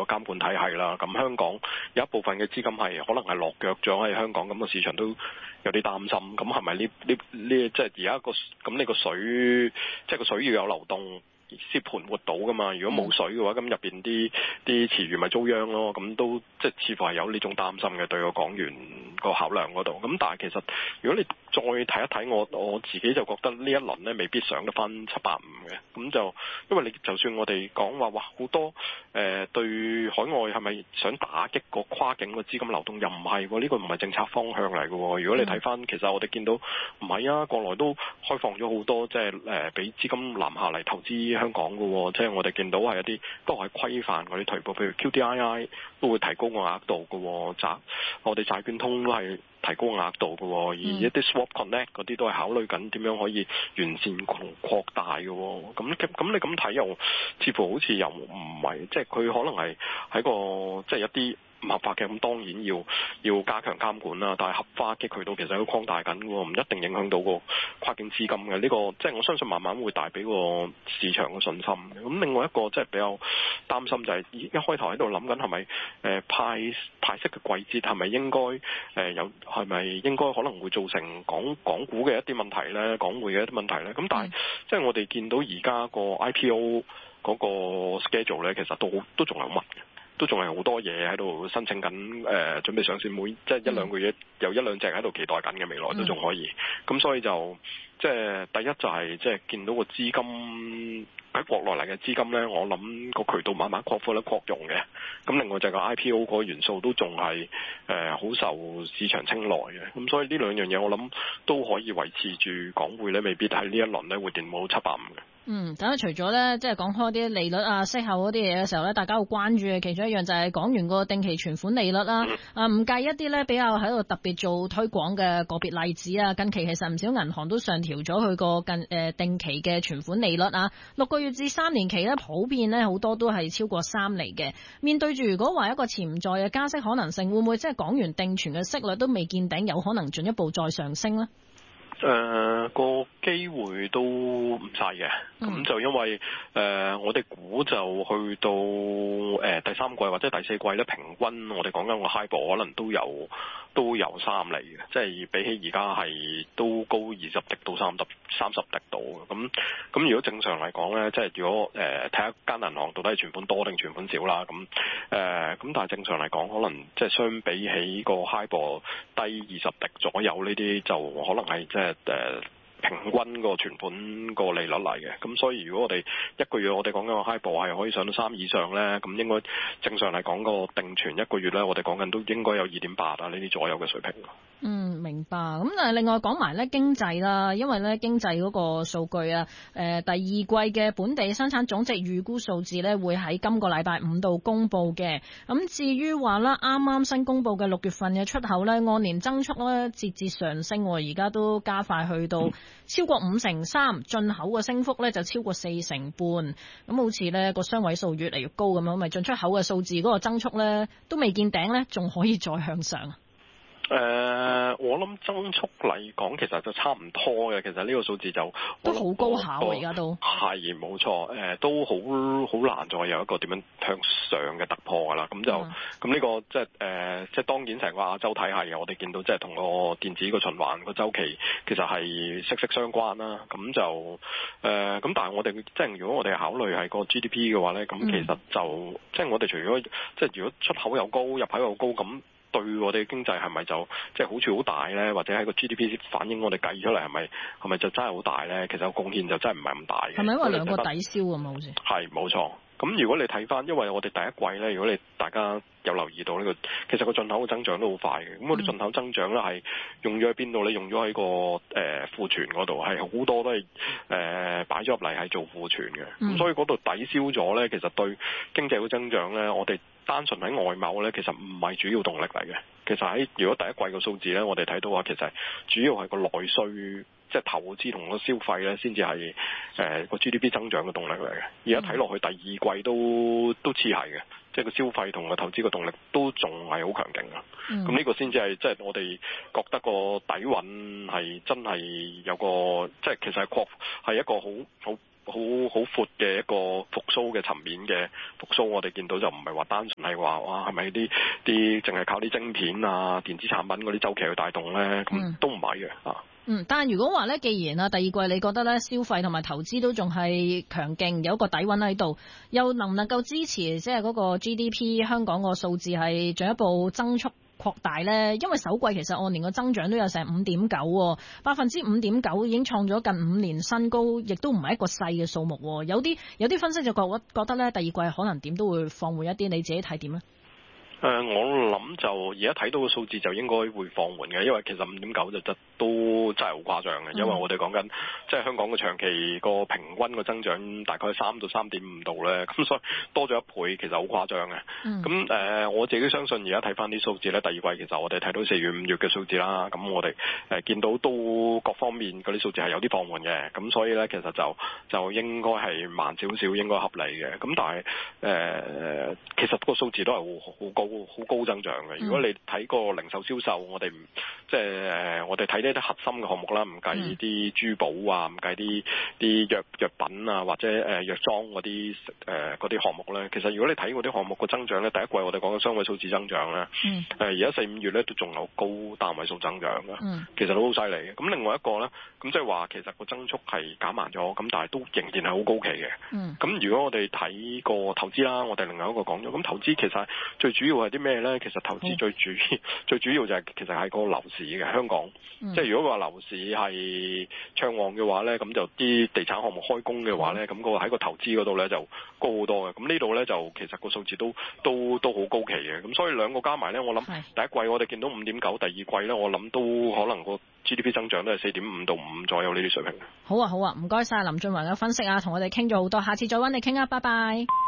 監管體系啦。咁香港有一部分嘅資金係可能係落腳咗喺香港，咁個市場都有啲擔心。咁係咪呢即係而家咁你個水，即係個水要有流動先盤活到噶嘛？如果冇水嘅話，咁入邊啲池魚咪遭殃咯。咁都即係似乎係有呢種擔心嘅，對個港元個考量嗰度。咁但係其實如果你再睇一睇，我自己就覺得呢一輪咧未必上得翻785嘅。咁就因為你就算我哋講話哇好多對海外係咪想打擊個跨境個資金流動，又唔係喎，呢個唔係政策方向嚟嘅喎。如果你睇翻，其實我哋見到唔係啊，國內都開放咗好多，即係俾資金南下嚟投資香港嘅喎。即係我哋見到係一啲都係規範嗰啲退步，譬如 QDII 都會提高個額度嘅喎，我哋債券通都係提高額度嘅喎，而一啲 Swap Connect 嗰啲都係考慮緊點樣可以完善擴大嘅喎。咁你咁睇又似乎好似又唔係，即係佢可能係喺個即係一啲唔合法嘅，咁當然要加強監管啦。但係合法嘅渠道其實都擴大緊喎，唔一定影響到個跨境資金嘅。呢個即係我相信慢慢會帶俾個市場嘅信心。咁另外一個即係比較擔心就係一開頭喺度諗緊係咪派息嘅季節係咪應該係咪應該可能會造成港股嘅一啲問題咧，港匯嘅一啲問題咧？咁但係即係我哋見到而家個 IPO 嗰個 schedule 咧，其實都仲有密嘅。都仲係好多嘢喺度申請緊，準備上市，即係一兩個月有一兩隻喺度期待緊嘅，未來都仲可以。咁所以就即係第一就係即係見到個資金喺國內嚟嘅資金咧，我諗個渠道慢慢擴容嘅。咁另外就係個 IPO 個元素都仲係好受市場青睞嘅。咁所以呢兩樣嘢我諗都可以維持住港匯咧，未必喺呢一輪咧會跌冇750嘅。 咁啊，除咗咧，即係講開啲利率啊、息口嗰啲嘢嘅時候咧，大家好關注嘅其中一樣就係港元個定期存款利率啦。唔計一啲咧比較喺度特別做推廣嘅個別例子啊，近期其實唔少銀行都上調咗佢個定期嘅存款利率啊，6個月至3年期咧，普遍咧好多都係超過3厘嘅。面對住如果話一個潛在嘅加息可能性，會唔會即係港元定存嘅息率都未見頂，有可能進一步再上升呢？ 個機會都唔細嘅，咁就因為我哋估就去到第三季或者第四季咧，平均我哋講緊個 HIBOR 可能都有3厘嘅，即係比起而家係都高20滴到30滴度嘅。咁如果正常嚟講咧，即係如果睇下間銀行到底係存款多定存款少啦，咁但係正常嚟講，可能即係相比起個 HIBOR 低20滴左右呢啲，就可能係即係平均個存款個利率嚟嘅。咁所以如果我哋一個月我哋講緊個 HIBOR 係可以上到3以上咧，咁應該正常嚟講個定存一個月咧，我哋講緊都應該有2.8啊呢啲左右嘅水平。 明白。咁另外講埋咧經濟啦，因為咧經濟嗰個數據啊，第二季嘅本地生產總值預估數字咧會喺今個禮拜5度公布嘅。咁至於話啦，啱啱新公布嘅6月份嘅出口咧，按年增速咧節節上升，而家都加快去到超過53%，進口嘅升幅咧就超過4.5%。咁好似咧個雙位數越嚟越高咁樣，咪進出口嘅數字嗰個增速咧都未見頂咧，仲可以再向上。 我諗增速嚟講，其實就差唔多嘅。其實呢個數字就都好高效，而家都係冇錯。都好難再有一個點樣向上嘅突破噶啦。咁就咁呢個即係當然成個亞洲體系，我哋見到即係同個電子個循環個周期其實係息息相關啦。咁就咁，但係我哋即係如果我哋考慮係個 GDP 嘅話咧，咁其實就即係我哋除咗即係如果出口又高，入口又高咁。對我哋經濟係咪就即係好處好大咧？或者喺個 GDP 反映我哋計出嚟係咪就真係好大咧？其實個貢獻就真係唔係咁大嘅。係咪因為兩個抵消咁啊？好似係冇錯。咁如果你睇翻，因為我哋第一季咧，如果你大家有留意到呢個，其實個進口嘅增長都好快嘅。咁我哋進口增長咧係用咗喺邊度咧？用咗喺個庫存嗰度，係好多都係擺咗入嚟係做庫存嘅。咁所以嗰度抵消咗咧，其實對經濟嘅增長咧，我哋單純喺外貿咧，其實唔係主要動力嚟嘅。其實喺如果第一季嘅數字咧，我哋睇到話，其實主要係個內需，即係投資同個消費咧，先至係個 GDP 增長嘅動力嚟嘅。而家睇落去第二季都似係嘅，即係個消費同個投資嘅動力都仲係好強勁嘅。咁呢個先至係即係我哋覺得個底蘊係真係有個即係其實係一個好好闊嘅一個復甦嘅層面嘅復甦，我哋見到就唔係話單純係話哇係咪啲淨係靠啲晶片啊、電子產品嗰啲周期去帶動咧？咁都唔係嘅啊。 但係如果話咧，既然第二季你覺得咧消費同埋投資都仲係強勁，有一個底穩喺度，又能唔能夠支持即係嗰個 GDP 香港個數字係進一步增速擴大咧？因為首季其實按年個增長都有成5.9%，5.9%已經創咗近5年新高，亦都唔係一個細嘅數目。有啲分析就覺得咧，第二季可能點都會放緩一啲，你自己睇點咧？ 我諗就而家睇到個數字就應該會放緩嘅，因為其實5.9就都真係好誇張嘅，因為我哋講緊即係香港嘅長期個平均個增長大概3到3.5度咧，咁所以多咗1倍，其實好誇張嘅。咁我自己相信而家睇翻啲數字咧，第二季其實我哋睇到4月、5月嘅數字啦，咁我哋見到都各方面嗰啲數字係有啲放緩嘅，咁所以咧其實就應該係慢少少，應該合理嘅。咁但係其實個數字都係好高增長嘅。如果你睇個零售銷售，我哋我哋睇呢啲核心嘅項目啦，唔計啲珠寶啊，唔計啲藥品啊，或者藥妝嗰啲項目咧，其實如果你睇嗰啲項目個增長咧，第一季我哋講嘅雙位數字增長咧，而家4、5月咧都仲有高單位數增長嘅，其實都好犀利嘅。咁另外一個咧，咁即係話其實個增速係減慢咗，咁但係都仍然係好高企嘅。咁如果我哋睇個投資啦，我哋另外一個講咗，咁投資其實最主要係啲咩咧？其實投資最主要就係其實係個樓市嘅香港。即係如果話樓市係暢旺嘅話咧，咁就啲地產項目開工嘅話咧，咁個喺個投資嗰度咧就高好多嘅。咁呢度咧就其實個數字都好高企嘅。咁所以兩個加埋咧，我諗第一季我哋見到5.9，第二季咧我諗都可能個 GDP 增長都係4.5到5左右呢啲水平。 好啊，唔該晒林俊宏嘅分析啊，同我哋傾咗好多，下次再揾你傾啊，拜拜。